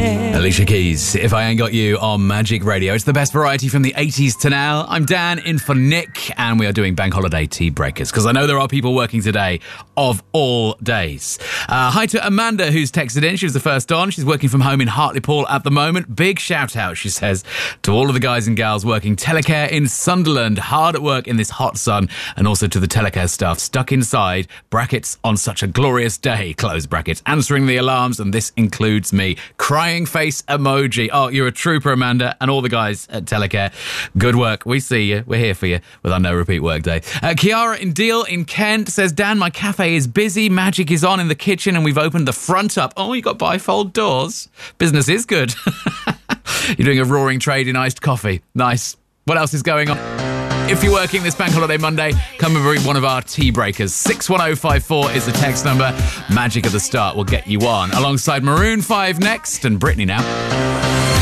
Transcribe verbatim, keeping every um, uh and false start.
Alicia Keys, If I Ain't Got You on Magic Radio. It's the best variety from the eighties to now. I'm Dan, in for Nick, and we are doing Bank Holiday Tea Breakers, because I know there are people working today of all days. Uh, hi to Amanda, who's texted in. She was the first on. She's working from home in Hartlepool at the moment. Big shout out, she says, to all of the guys and gals working telecare in Sunderland, hard at work in this hot sun, and also to the telecare staff stuck inside, brackets, on such a glorious day, close brackets, answering the alarms, and this includes me. Crying face emoji. Oh, you're a trooper, Amanda, and all the guys at telecare. Good work. We see you. We're here for you with our no repeat work day. Uh, Kiara in Deal in Kent says, Dan, my cafe is busy. Magic is on in the kitchen and we've opened the front up. Oh, you got bifold doors. Business is good. You're doing a roaring trade in iced coffee. Nice. What else is going on? If you're working this Bank Holiday Monday, come and read one of our tea breakers. six one oh five four is the text number. Magic at the start will get you on. Alongside Maroon five next, and Britney now.